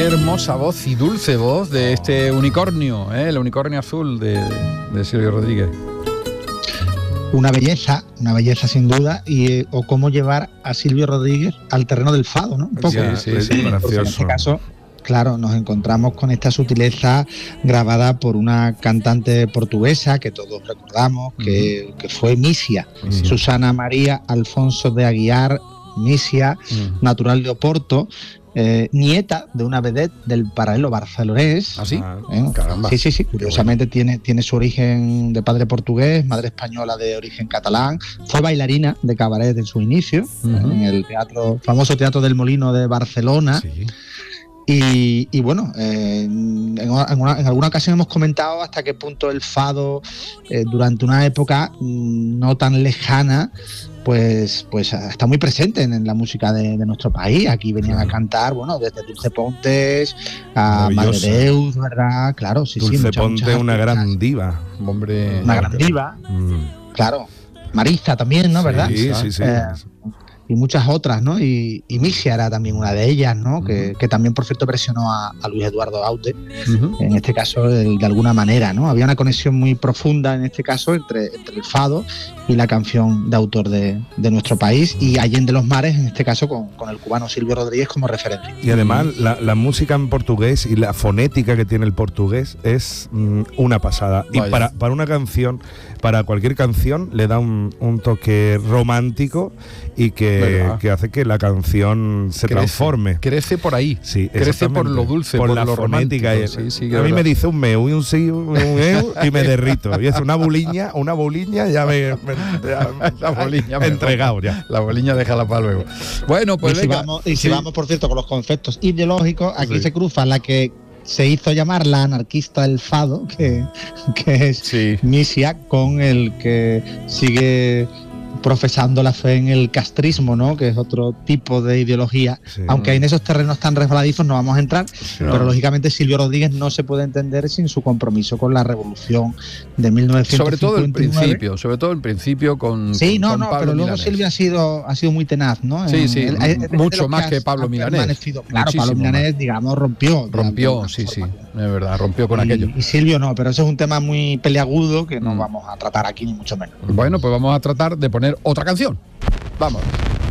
Qué hermosa voz y dulce voz de este unicornio, el unicornio azul de Silvio Rodríguez. Una belleza sin duda, o cómo llevar a Silvio Rodríguez al terreno del fado, ¿no? Un poco. Sí, Porque en este caso, claro, nos encontramos con esta sutileza grabada por una cantante portuguesa que todos recordamos, que fue Misia, Susana María Alfonso de Aguiar Misia, natural de Oporto, nieta de una vedette del paralelo barcelonés. ¿Ah, sí? Caramba. Sí. Curiosamente tiene su origen de padre portugués, madre española de origen catalán. Fue bailarina de cabaret en su inicio, en el famoso Teatro del Molino de Barcelona. Sí. Y bueno, en alguna ocasión hemos comentado hasta qué punto el fado, durante una época no tan lejana, pues está muy presente en la música de nuestro país. Aquí venían a cantar, bueno, desde Dulce Pontes a Madre Deus, ¿verdad? Claro, Dulce Pontes, una gran diva, hombre. Una gran diva, claro. Marisa también, ¿no? ¿Verdad? Sí. Y muchas otras, ¿no? Y Misia era también una de ellas, ¿no? Que también, por cierto, presionó a Luis Eduardo Aute, en este caso, de alguna manera, ¿no? Había una conexión muy profunda, en este caso, entre el fado y la canción de autor de nuestro país, y Allende los Mares, en este caso, con el cubano Silvio Rodríguez como referencia. Y además, la música en portugués y la fonética que tiene el portugués es una pasada. Vaya. Y para una canción, para cualquier canción, le da un toque romántico y que hace que la canción se transforme. Crece por ahí. Sí, crece por lo dulce, por la lo fonética. Sí, a mí me dice un meu y un sí, un eu y me derrito. Y es una buliña, ya me la boliña me he entregado ya. La boliña déjala para luego. Bueno, pues si vamos, por cierto, con los conceptos ideológicos, aquí se cruza la que se hizo llamar la anarquista del fado, que es Misia, con el que sigue profesando la fe en el castrismo, ¿no? Que es otro tipo de ideología, aunque en esos terrenos tan resbaladizos no vamos a entrar, pero lógicamente Silvio Rodríguez no se puede entender sin su compromiso con la revolución de 1959. Sobre todo el principio con Pablo pero luego Milanés. Silvio ha sido muy tenaz, ¿no? Mucho más que Pablo Milanés. Claro, Pablo Milanés, digamos, rompió, es verdad, rompió con aquello. Y Silvio no, pero eso es un tema muy peliagudo que no vamos a tratar aquí, ni mucho menos. Bueno, pues vamos a tratar de poner otra canción. Vamos.